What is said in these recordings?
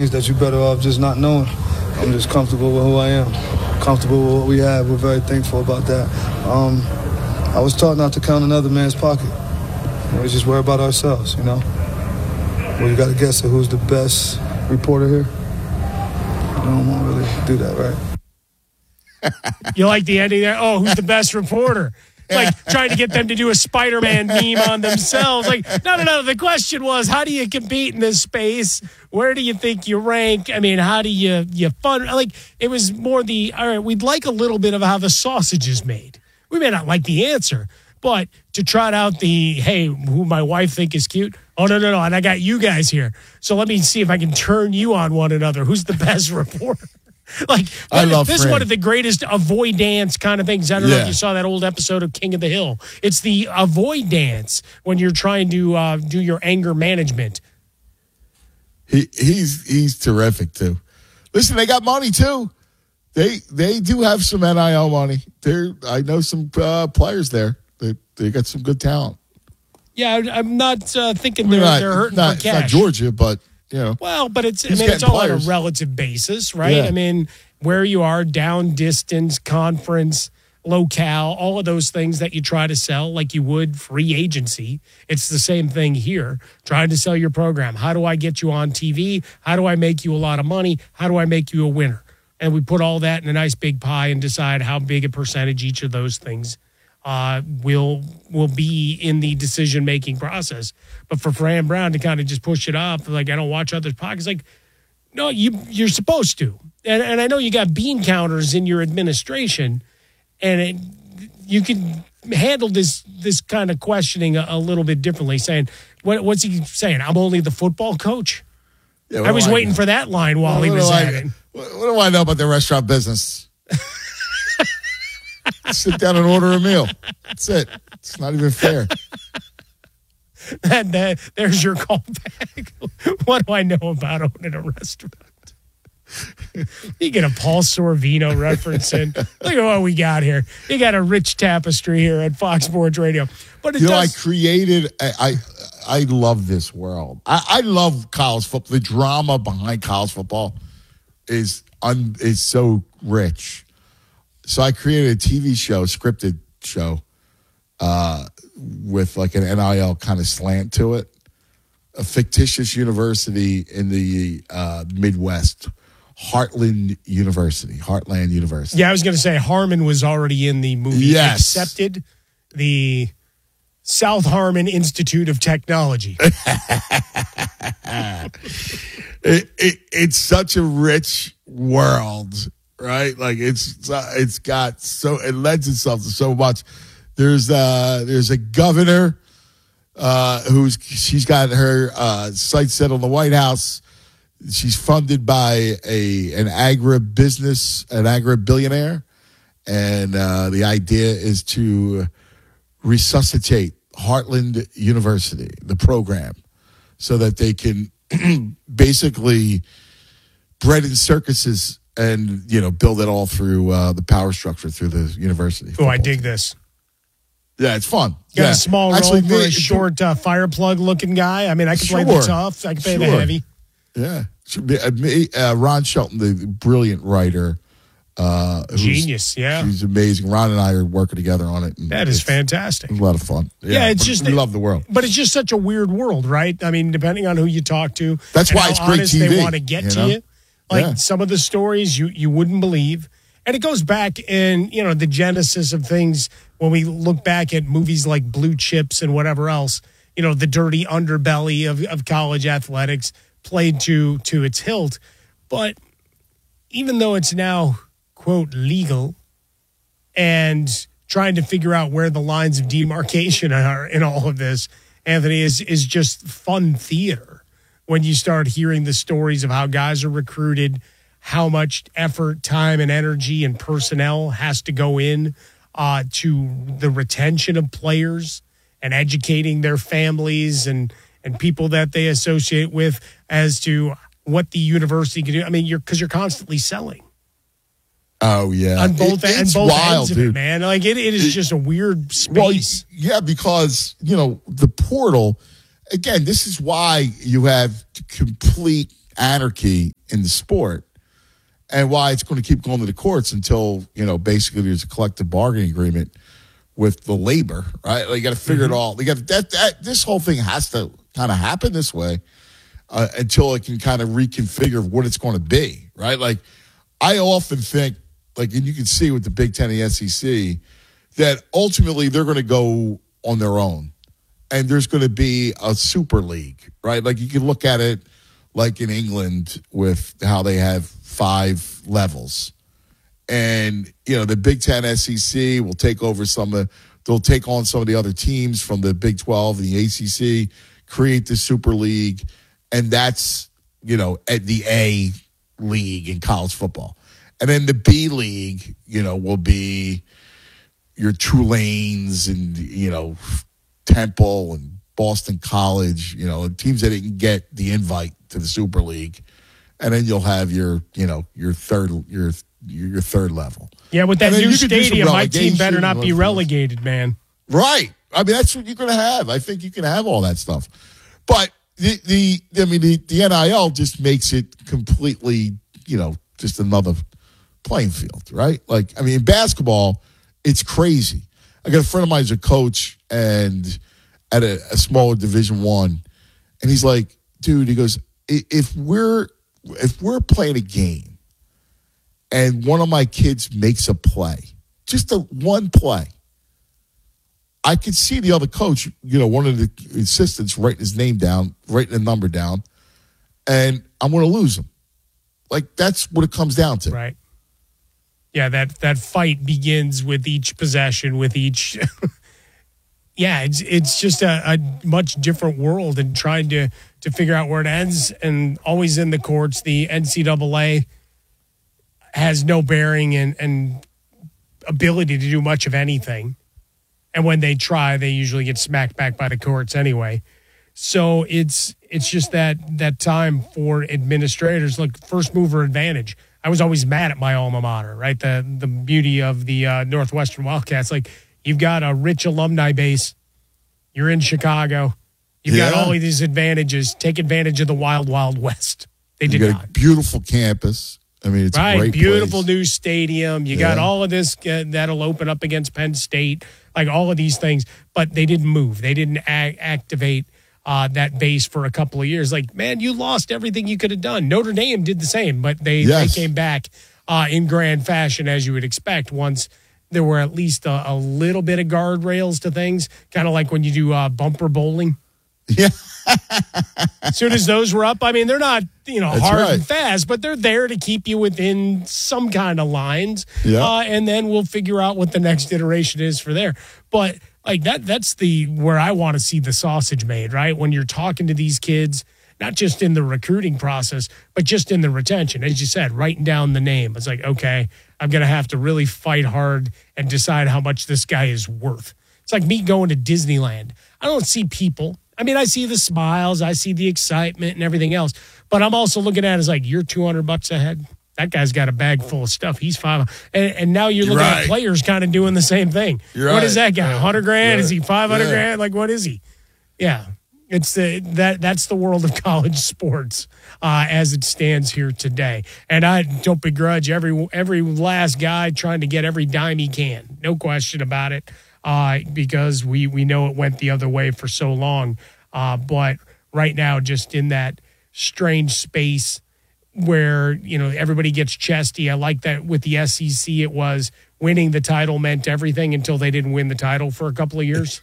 is that you're better off just not knowing. I'm just comfortable with who I am, comfortable with what we have. We're very thankful about that. I was taught not to count another man's pocket. We just worry about ourselves, Well, you got to guess at who's the best reporter here. I don't want to really do that, right? You like the ending there? Oh, who's the best reporter? Like trying to get them to do a Spider-Man meme on themselves. Like, no. The question was, how do you compete in this space? Where do you think you rank? I mean, how do you fund? Like, it was more all right, we'd like a little bit of how the sausage is made. We may not like the answer, but to trot out hey, who my wife think is cute. Oh, no. And I got you guys here. So let me see if I can turn you on one another. Who's the best reporter? Like, this is one of the greatest avoidance kind of things. I don't know if you saw that old episode of King of the Hill. It's the avoidance when you're trying to do your anger management. He's terrific too. Listen, they got money too. They do have some NIL money. I know some players there. They got some good talent. Yeah, I'm not thinking they're hurting for cash. It's not Georgia, but. Well, but it's all on a relative basis, right? Yeah. I mean, where you are, down distance, conference, locale, all of those things that you try to sell like you would free agency. It's the same thing here, trying to sell your program. How do I get you on TV? How do I make you a lot of money? How do I make you a winner? And we put all that in a nice big pie and decide how big a percentage each of those things will be in the decision-making process. But for Fran Brown to kind of just push it up, like, I don't watch others' podcasts, like, no, you're supposed to. And I know you got bean counters in your administration, and you can handle this kind of questioning a little bit differently, saying, what's he saying? I'm only the football coach? Yeah, I was waiting for that line while he was at it. What do I know about the restaurant business? Sit down and order a meal. That's it. It's not even fair. There's your callback. What do I know about owning a restaurant? You get a Paul Sorvino reference in. Look at what we got here. You got a rich tapestry here at Fox Sports Radio. But I created. I love this world. I love college football. The drama behind college football is so rich. So I created a TV show, scripted show, with like an NIL kind of slant to it. A fictitious university in the Midwest, Heartland University. Yeah, I was going to say Harmon was already in the movie. Yes. Accepted, the South Harmon Institute of Technology. It's such a rich world. Right, like it lends itself to so much. There's a governor she's got her sights set on the White House. She's funded by an agri-billionaire, and the idea is to resuscitate Heartland University, the program, so that they can basically bread and circuses. And, build it all through the power structure through the university. Oh, I dig this. Yeah, it's fun. Got a small role for a short fire plug looking guy. I mean, I can play the tough. I can play the heavy. Yeah. Ron Shelton, the brilliant writer. Genius, yeah. She's amazing. Ron and I are working together on it. That is fantastic. It's a lot of fun. Yeah, it's just... We love the world. But it's just such a weird world, right? I mean, depending on who you talk to. That's why it's great TV. They want to get to you. Like some of the stories you wouldn't believe. And it goes back in, the genesis of things when we look back at movies like Blue Chips and whatever else, the dirty underbelly of college athletics played to its hilt. But even though it's now, quote, legal and trying to figure out where the lines of demarcation are in all of this, Anthony, is just fun theater. When you start hearing the stories of how guys are recruited, how much effort, time, and energy and personnel has to go in to the retention of players and educating their families and people that they associate with as to what the university can do. I mean, because you're constantly selling. Oh, yeah. On both ends of dude. it, man. Like, it is just a weird space. Well, yeah, because, the portal... Again, this is why you have complete anarchy in the sport, and why it's going to keep going to the courts until, basically there's a collective bargaining agreement with the labor, right? Like, you got to figure it all. You got that. This whole thing has to kind of happen this way until it can kind of reconfigure what it's going to be, right? Like, I often think, and you can see with the Big Ten and the SEC, that ultimately they're going to go on their own, and there's going to be a super league, right? Like, you can look at it like in England with how they have 5 levels. And, the Big Ten SEC will take over they'll take on some of the other teams from the Big 12 and the ACC, create the Super League, and that's, at the A league in college football. And then the B league, will be your Tulanes and, Temple and Boston College, teams that didn't get the invite to the Super League. And then you'll have your third level. Yeah, with that new stadium, my team better not be relegated, man. Right. I mean, that's what you're going to have. I think you can have all that stuff. But the NIL just makes it completely, just another playing field, right? Like, I mean, in basketball, it's crazy. I got a friend of mine who's a coach and at a smaller Division I, and he's like, dude, he goes, if we're playing a game and one of my kids makes a play, just one play, I could see the other coach, one of the assistants writing his name down, writing the number down, and I'm going to lose him. Like, that's what it comes down to. Right. Yeah, that fight begins with each possession, with each yeah, it's just a much different world, and trying to figure out where it ends, and always in the courts. The NCAA has no bearing and ability to do much of anything. And when they try, they usually get smacked back by the courts anyway. So it's just that time for administrators. Look, first mover advantage. I was always mad at my alma mater, right? The beauty of the Northwestern Wildcats. Like, you've got a rich alumni base. You're in Chicago. You've got all of these advantages. Take advantage of the wild, wild west. They did not. A beautiful campus. I mean, it's a great beautiful place. New stadium. You got all of this that'll open up against Penn State, like all of these things. But they didn't move. They didn't activate that base for a couple of years. Like, man, you lost everything you could have done. Notre Dame did the same, but they came back in grand fashion, as you would expect, once there were at least a little bit of guardrails to things, kind of like when you do bumper bowling. Yeah. As soon as those were up, I mean, they're not, hard and fast, but they're there to keep you within some kind of lines. Yeah. And then we'll figure out what the next iteration is for there. But like that's where I want to see the sausage made, right? When you're talking to these kids, not just in the recruiting process, but just in the retention. As you said, writing down the name. It's like, okay, I'm going to have to really fight hard and decide how much this guy is worth. It's like me going to Disneyland. I don't see people. I mean, I see the smiles, I see the excitement and everything else, but I'm also looking at it as like, you're $200 ahead. That guy's got a bag full of stuff. He's $500. And now you're looking at players kind of doing the same thing. What is that guy? $100,000? Is he $500,000? Like, what is he? Yeah. It's that's the world of college sports as it stands here today. And I don't begrudge every last guy trying to get every dime he can. No question about it. Because we know it went the other way for so long. But right now, just in that strange space where, everybody gets chesty. I like that with the SEC, it was winning the title meant everything until they didn't win the title for a couple of years.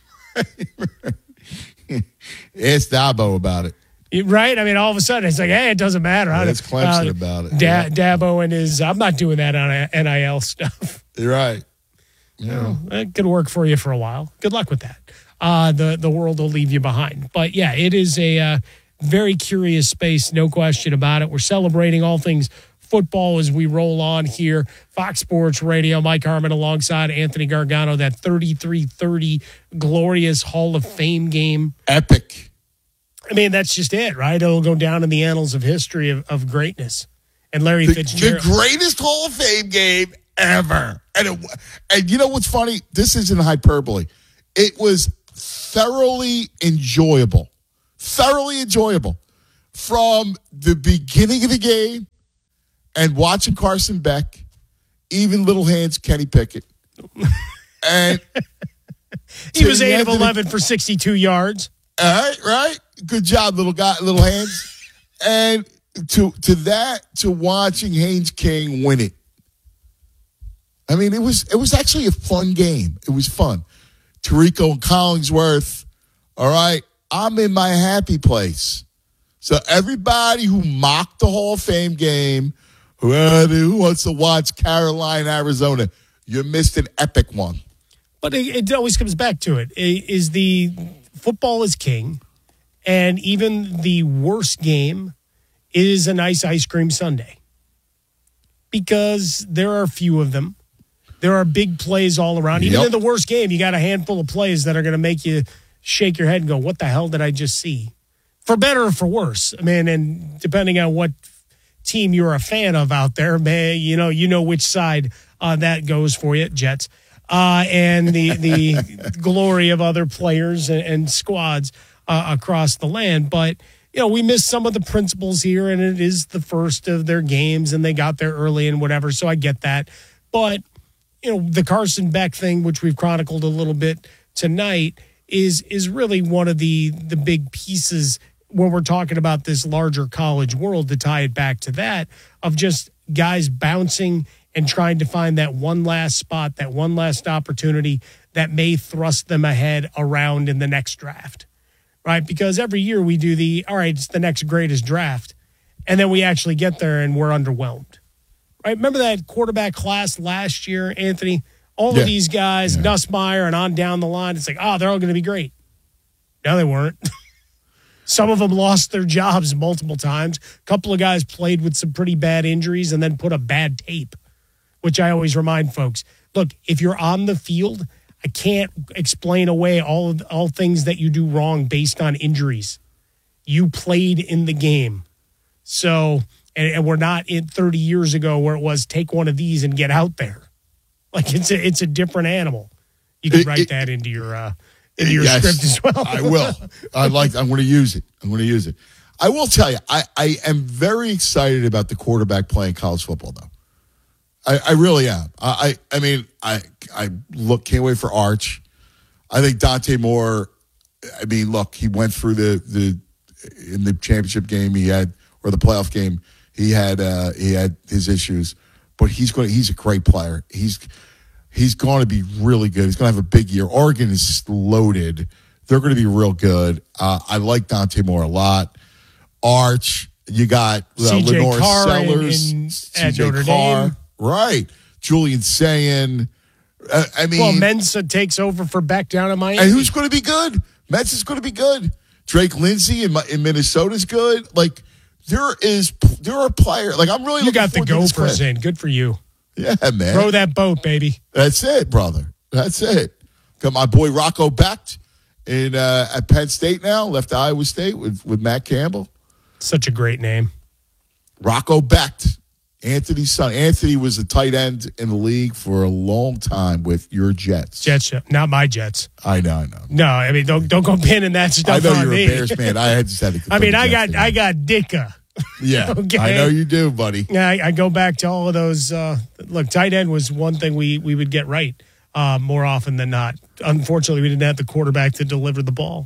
Ask Dabo about it. Right? I mean, all of a sudden, it's like, hey, it doesn't matter. That's Clemson about it. Dabo and his, I'm not doing that on NIL stuff. You're right. Yeah. It could work for you for a while. Good luck with that. The world will leave you behind. But yeah, it is a very curious space, no question about it. We're celebrating all things football as we roll on here. Fox Sports Radio, Mike Harmon alongside Anthony Gargano, that 33-30 glorious Hall of Fame game. Epic. I mean, that's just it, right? It'll go down in the annals of history of greatness. And Larry Fitzgerald. The greatest Hall of Fame game ever. And you know what's funny? This isn't hyperbole. It was thoroughly enjoyable. Thoroughly enjoyable. from the beginning of the game and watching Carson Beck, even little hands Kenny Pickett. And he was 8 of 11 for 62 yards. All right. Good job, little guy, little hands. And to watching Haynes King win it. I mean, it was actually a fun game. It was fun. Tirico and Collingsworth. All right. I'm in my happy place. So everybody who mocked the Hall of Fame game, who wants to watch Carolina, Arizona, you missed an epic one. But it always comes back to it. Is the football is king, and even the worst game is a nice ice cream sundae. Because there are a few of them. There are big plays all around. Even in the worst game, you got a handful of plays that are going to make you shake your head and go, what the hell did I just see? For better or for worse. I mean, and depending on what team you're a fan of out there, man, you know which side that goes for you, Jets. And the glory of other players and squads across the land. But, we missed some of the principles here, and it is the first of their games, and they got there early and whatever, so I get that. But, the Carson Beck thing, which we've chronicled a little bit tonight, is really one of the big pieces when we're talking about this larger college world, to tie it back to that, of just guys bouncing and trying to find that one last spot, that one last opportunity that may thrust them ahead around in the next draft, right? Because every year we do it's the next greatest draft, and then we actually get there and we're underwhelmed, right? Remember that quarterback class last year, Anthony? All of these guys, Nussmeier and on down the line, it's like, they're all going to be great. No, they weren't. Some of them lost their jobs multiple times. A couple of guys played with some pretty bad injuries and then put up bad tape, which I always remind folks. Look, if you're on the field, I can't explain away all things that you do wrong based on injuries. You played in the game. So, and we're not in 30 years ago where it was take one of these and get out there. Like it's a different animal. You can write that into your script as well. I will. I'm going to use it. I will tell you, I am very excited about the quarterback playing college football, though. I really am. I mean, can't wait for Arch. I think Dante Moore, I mean, look, he went through in the championship game or the playoff game, he had his issues, but he's a great player. He's going to be really good. He's going to have a big year. Oregon is loaded. They're going to be real good. I like Dante Moore a lot. Arch, you got Lenore Sellers, CJ Carr. Right. Julian Sayin. Mensa takes over for Beck down in Miami. And who's going to be good? Mensa's going to be good. Drake Lindsay in Minnesota's good. Like, there are players. Like, I'm really you got the Gophers in. Good for you. Yeah, man. Row that boat, baby. That's it, brother. That's it. Got my boy Rocco Becht at Penn State now. Left Iowa State with Matt Campbell. Such a great name. Rocco Becht. Anthony's son. Anthony was a tight end in the league for a long time with your Jets. Not my Jets. I know. No, I mean don't go pinning that stuff on me. I know you're a Bears fan. I just had to. I mean, I got Ditka. Yeah, okay. I know you do, buddy. Yeah, I go back to all of those. Look, tight end was one thing we would get right more often than not. Unfortunately, we didn't have the quarterback to deliver the ball.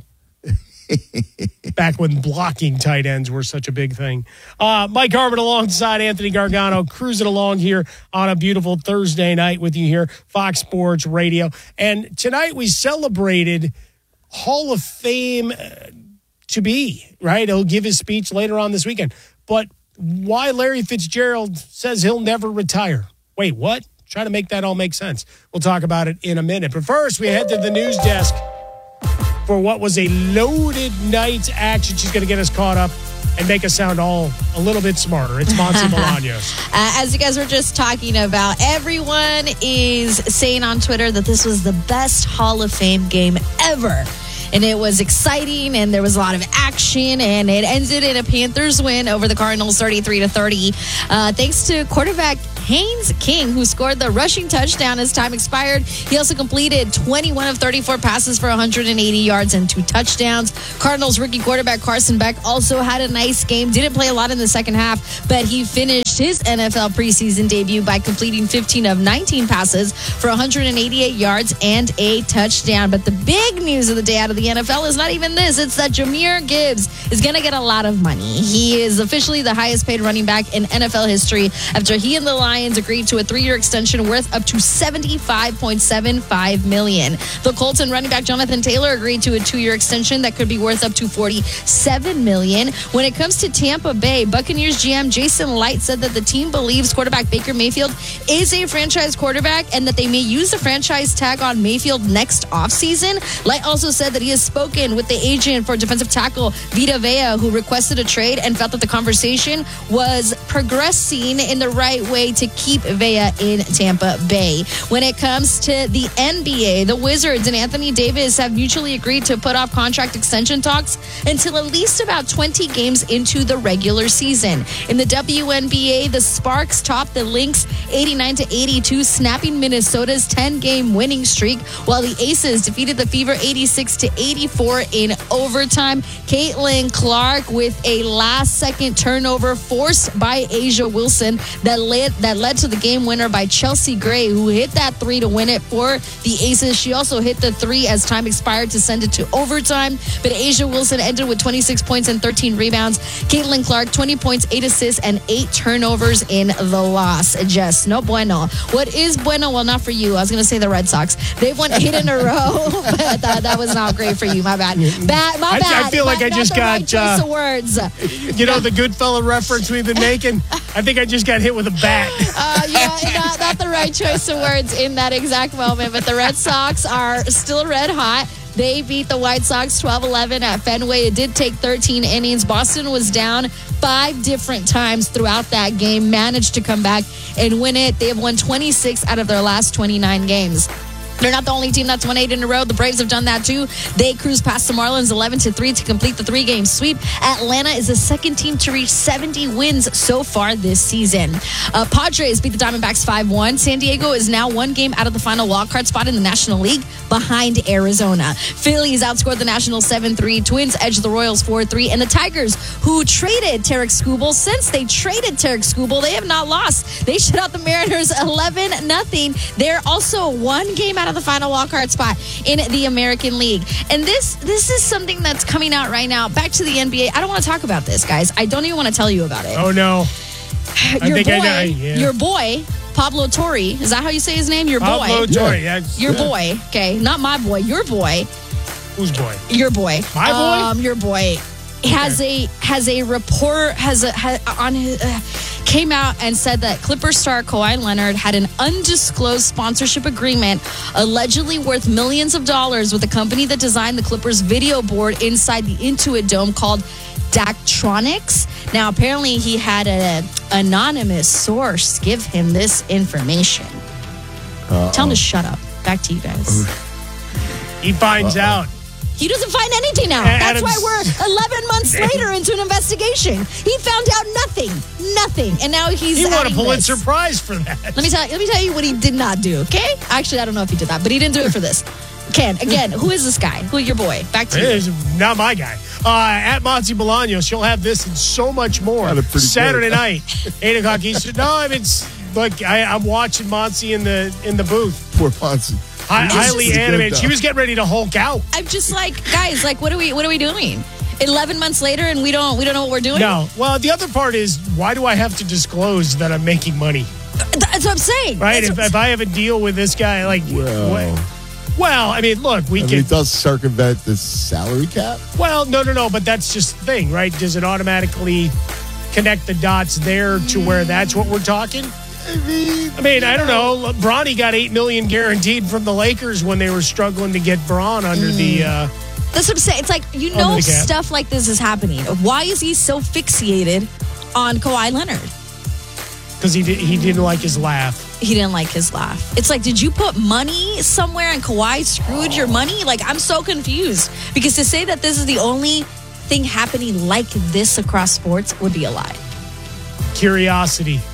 Back when blocking tight ends were such a big thing. Mike Harmon alongside Anthony Gargano, cruising along here on a beautiful Thursday night with you here, Fox Sports Radio. And tonight we celebrated Hall of Fame to be, right? He'll give his speech later on this weekend. But why Larry Fitzgerald says he'll never retire. Wait, what? Try to make that all make sense. We'll talk about it in a minute. But first, we head to the news desk for what was a loaded night's action. She's going to get us caught up and make us sound all a little bit smarter. It's Monty Bolaños. As you guys were just talking about, everyone is saying on Twitter that this was the best Hall of Fame game ever. And it was exciting, and there was a lot of action, and it ended in a Panthers win over the Cardinals 33-30. Thanks to quarterback Haynes King, who scored the rushing touchdown as time expired. He also completed 21 of 34 passes for 180 yards and 2 touchdowns. Cardinals rookie quarterback Carson Beck also had a nice game. Didn't play a lot in the second half, but he finished his NFL preseason debut by completing 15 of 19 passes for 188 yards and a touchdown. But the big news of the day out of the NFL is not even this. It's that Jahmyr Gibbs is going to get a lot of money. He is officially the highest paid running back in NFL history after he and the Lions agreed to a 3-year extension worth up to $75.75 million. The Colts and running back Jonathan Taylor agreed to a 2-year extension that could be worth up to $47 million. When it comes to Tampa Bay, Buccaneers GM Jason Light said that the team believes quarterback Baker Mayfield is a franchise quarterback and that they may use the franchise tag on Mayfield next offseason. Light also said that he has spoken with the agent for defensive tackle Vita Vea, who requested a trade and felt that the conversation was progressing in the right way to keep Vea in Tampa Bay. When it comes to the NBA, the Wizards and Anthony Davis have mutually agreed to put off contract extension talks until at least about 20 games into the regular season. In the WNBA, the Sparks topped the Lynx 89-82, snapping Minnesota's 10-game winning streak, while the Aces defeated the Fever 86-84 in overtime. Caitlin Clark with a last-second turnover forced by A'ja Wilson that led to the game winner by Chelsea Gray, who hit that 3 to win it for the Aces. She also hit the 3 as time expired to send it to overtime, but A'ja Wilson ended with 26 points and 13 rebounds. Caitlin Clark, 20 points, 8 assists, and 8 turnovers in the loss. Jess, no bueno. What is bueno? Well, not for you. I was going to say the Red Sox. They've won 8 in a row, but that was not great for you. My bad. My bad. I feel like I just got right choice of words. The Goodfella reference we've been making. I think I just got hit with a bat. Not the right choice of words in that exact moment. But the Red Sox are still red hot. They beat the White Sox 12-11 at Fenway. It did take 13 innings. Boston was down 5 different times throughout that game, managed to come back and win it. They have won 26 out of their last 29 games. They're not the only team that's won 8 in a row. The Braves have done that too. They cruised past the Marlins 11-3 to complete the 3-game sweep. Atlanta is the second team to reach 70 wins so far this season. Padres beat the Diamondbacks 5-1. San Diego is now 1 game out of the final wildcard spot in the National League behind Arizona. Phillies outscored the Nationals 7-3. Twins edged the Royals 4-3. And the Tigers, who traded Tarek Skubal, since they traded Tarek Skubal, they have not lost. They shut out the Mariners 11-0. They're also 1 game out of the final wildcard spot in the American League. And this is something that's coming out right now. Back to the NBA. I don't want to talk about this, guys. I don't even want to tell you about it. Oh, no. Your boy, Pablo Torre. Is that how you say his name? Your boy. Pablo Torre, yeah. Your boy. Okay, not my boy. Your boy. Whose boy? Your boy. My boy? Your boy has a report came out and said that Clippers star Kawhi Leonard had an undisclosed sponsorship agreement allegedly worth millions of dollars with a company that designed the Clippers video board inside the Intuit Dome called Daktronics. Now, apparently he had an anonymous source give him this information. Tell him to shut up. Back to you guys. He finds out. He doesn't find anything out. That's why we're 11 months later into an investigation. He found out nothing. And now he won a Pulitzer Prize for that. Let me tell you what he did not do, okay? Actually, I don't know if he did that, but he didn't do it for this. Ken, again, who is this guy? Who is your boy? Back to you. It's not my guy. At Monty Bolaños, she'll have this and so much more. Saturday night, 8 o'clock Eastern. No, I mean, look, I'm watching Monty in the booth. Poor Monty. Highly animated. She was getting ready to Hulk out. I'm just like, guys, like, what are we doing? 11 months later, and we don't know what we're doing. No. Well, the other part is, why do I have to disclose that I'm making money? That's what I'm saying. Right? If I have a deal with this guy, like, well, I mean, look, it does circumvent the salary cap. Well, no, but that's just the thing, right? Does it automatically connect the dots there to where that's what we're talking? I mean, I don't know. Bronny got $8 million guaranteed from the Lakers when they were struggling to get Braun under the. That's what I'm saying. It's like, stuff like this is happening. Why is he so fixated on Kawhi Leonard? Because he didn't like his laugh. He didn't like his laugh. It's like, did you put money somewhere and Kawhi screwed your money? Like, I'm so confused. Because to say that this is the only thing happening like this across sports would be a lie. Curiosity.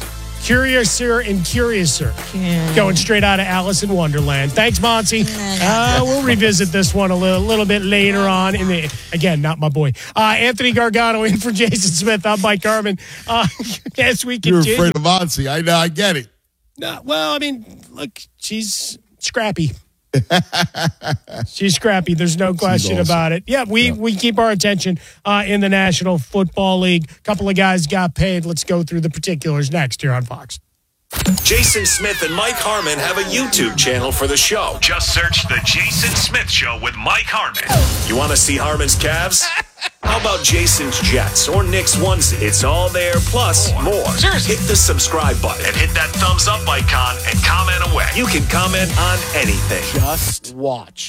Curiouser and Curiouser. Going straight out of Alice in Wonderland. Thanks, Monty. We'll revisit this one a little bit later on. Again, not my boy. Anthony Gargano in for Jason Smith. I'm Mike Harmon. As we continue. You're afraid of Monty. I know. I get it. Well, I mean, look, she's scrappy. She's scrappy. There's no question about it. Yeah, we keep our attention in the National Football League. A couple of guys got paid. Let's go through the particulars next here on Fox. Jason Smith and Mike Harmon have a YouTube channel for the show. Just search The Jason Smith Show with Mike Harmon. You want to see Harmon's calves? How about Jason's Jets or Nick's onesie? It's all there, plus more. Seriously. Hit the subscribe button and hit that thumbs up icon and comment away. You can comment on anything. Just watch.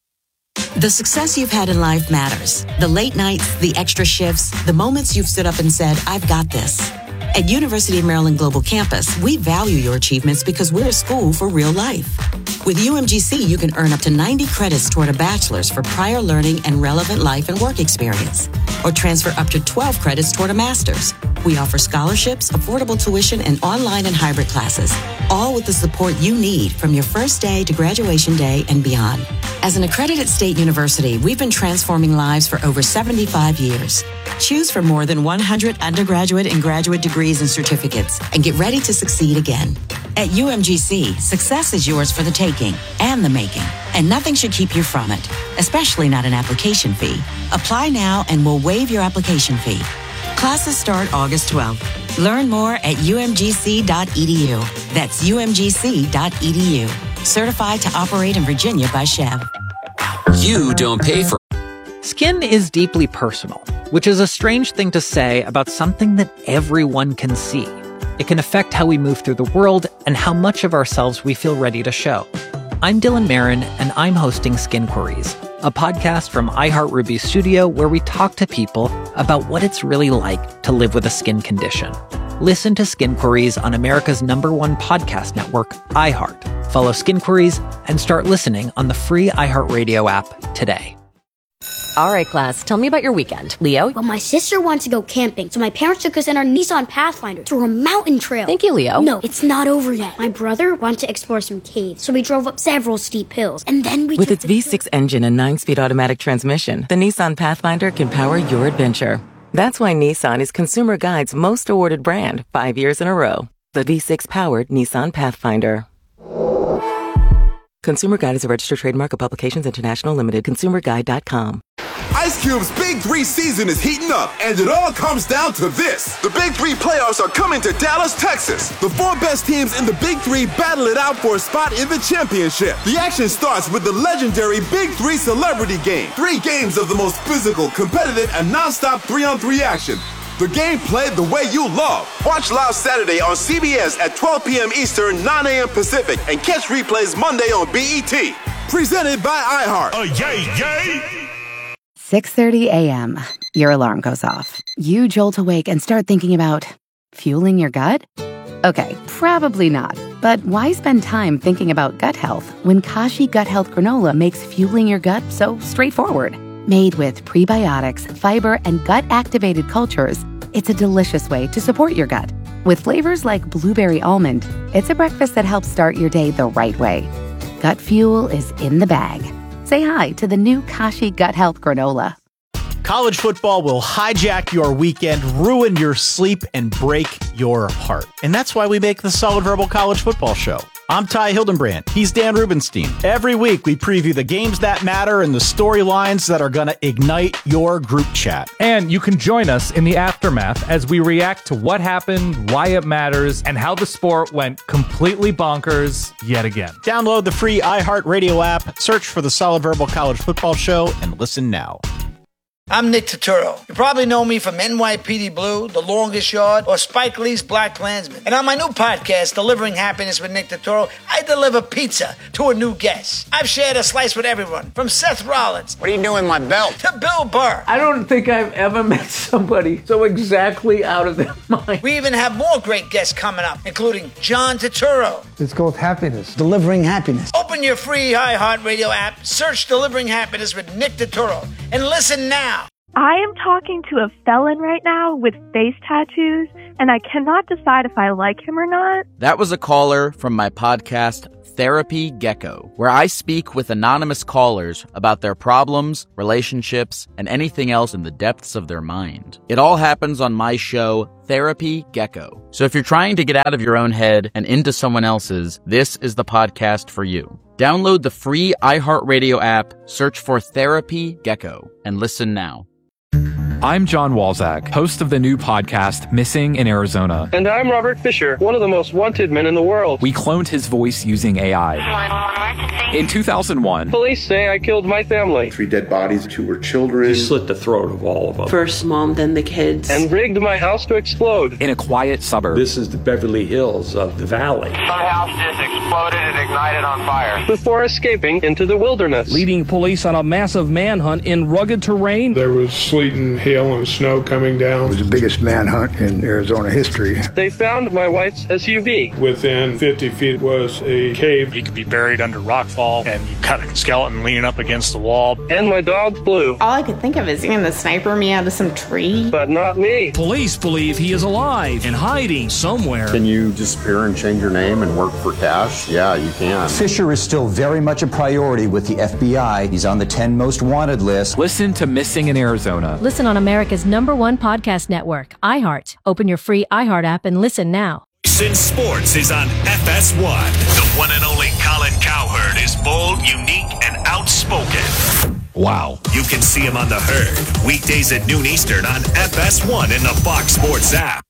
The success you've had in life matters. The late nights, the extra shifts, the moments you've stood up and said, I've got this. At University of Maryland Global Campus, we value your achievements because we're a school for real life. With UMGC, you can earn up to 90 credits toward a bachelor's for prior learning and relevant life and work experience, or transfer up to 12 credits toward a master's. We offer scholarships, affordable tuition, and online and hybrid classes, all with the support you need from your first day to graduation day and beyond. As an accredited state university, we've been transforming lives for over 75 years. Choose from more than 100 undergraduate and graduate degrees and certificates, and get ready to succeed again. At UMGC, success is yours for the taking and the making, and nothing should keep you from it, especially not an application fee. Apply now and we'll waive your application fee. Classes start August 12th. Learn more at umgc.edu. That's umgc.edu. Certified to operate in Virginia by Chev. You don't pay for. Skin is deeply personal, which is a strange thing to say about something that everyone can see. It can affect how we move through the world and how much of ourselves we feel ready to show. I'm Dylan Marin, and I'm hosting Skin Queries, a podcast from iHeartRuby Studio where we talk to people about what it's really like to live with a skin condition. Listen to Skin Queries on America's #1 podcast network, iHeart. Follow Skin Queries and start listening on the free iHeartRadio app today. All right, class, tell me about your weekend. Leo? Well, my sister wanted to go camping, so my parents took us in our Nissan Pathfinder through a mountain trail. Thank you, Leo. No, it's not over yet. My brother wanted to explore some caves, so we drove up several steep hills, and then we... With its V6 engine and 9-speed automatic transmission, the Nissan Pathfinder can power your adventure. That's why Nissan is Consumer Guide's most awarded brand 5 years in a row. The V6-powered Nissan Pathfinder. Consumer Guide is a registered trademark of Publications International Limited. ConsumerGuide.com. Ice Cube's Big 3 season is heating up, and it all comes down to this. The Big 3 playoffs are coming to Dallas, Texas. The 4 best teams in the Big 3 battle it out for a spot in the championship. The action starts with the legendary Big 3 Celebrity Game. 3 games of the most physical, competitive, and non-stop 3-on-3 action. The game played the way you love. Watch live Saturday on CBS at 12 p.m. Eastern, 9 a.m. Pacific, and catch replays Monday on BET. Presented by iHeart. Yay! 6:30 a.m. Your alarm goes off. You jolt awake and start thinking about fueling your gut? Okay, probably not. But why spend time thinking about gut health when Kashi Gut Health Granola makes fueling your gut so straightforward? Made with prebiotics, fiber, and gut-activated cultures, it's a delicious way to support your gut. With flavors like blueberry almond, it's a breakfast that helps start your day the right way. Gut fuel is in the bag. Say hi to the new Kashi Gut Health Granola. College football will hijack your weekend, ruin your sleep, and break your heart. And that's why we make the Solid Verbal College Football Show. I'm Ty Hildenbrand. He's Dan Rubenstein. Every week, we preview the games that matter and the storylines that are going to ignite your group chat. And you can join us in the aftermath as we react to what happened, why it matters, and how the sport went completely bonkers yet again. Download the free iHeartRadio app, search for the Solid Verbal College Football Show, and listen now. I'm Nick Turturro. You probably know me from NYPD Blue, The Longest Yard, or Spike Lee's Black Klansman. And on my new podcast, Delivering Happiness with Nick Turturro, I deliver pizza to a new guest. I've shared a slice with everyone, from Seth Rollins. What are you doing with my belt? To Bill Burr. I don't think I've ever met somebody so exactly out of their mind. We even have more great guests coming up, including John Turturro. It's called Happiness. Delivering Happiness. Open your free iHeartRadio app, search Delivering Happiness with Nick Turturro, and listen now. I am talking to a felon right now with face tattoos and I cannot decide if I like him or not. That was a caller from my podcast, Therapy Gecko, where I speak with anonymous callers about their problems, relationships, and anything else in the depths of their mind. It all happens on my show, Therapy Gecko. So if you're trying to get out of your own head and into someone else's, this is the podcast for you. Download the free iHeartRadio app, search for Therapy Gecko, and listen now. I'm John Walzak, host of the new podcast, Missing in Arizona. And I'm Robert Fisher, one of the most wanted men in the world. We cloned his voice using AI. In 2001, police say I killed my family. 3 dead bodies, 2 were children. He slit the throat of all of them. First mom, then the kids. And rigged my house to explode. In a quiet suburb. This is the Beverly Hills of the valley. Some house just exploded and ignited on fire. Before escaping into the wilderness. Leading police on a massive manhunt in rugged terrain. There was sleet and hail and snow coming down. It was the biggest manhunt in Arizona history. They found my wife's SUV. Within 50 feet was a cave. He could be buried under rockfall, and you cut a skeleton leaning up against the wall. And my dog Blue. All I could think of is getting the sniper me out of some tree. But not me. Police believe he is alive and hiding somewhere. Can you disappear and change your name and work for cash? Yeah, you can. Fisher is still very much a priority with the FBI. He's on the 10 most wanted list. Listen to Missing in Arizona. Listen on America's #1 podcast network, iHeart. Open your free iHeart app and listen now. Jason Sports is on FS1. The one and only Colin Cowherd is bold, unique, and outspoken. Wow. You can see him on The Herd, weekdays at noon Eastern on FS1 and the Fox Sports app.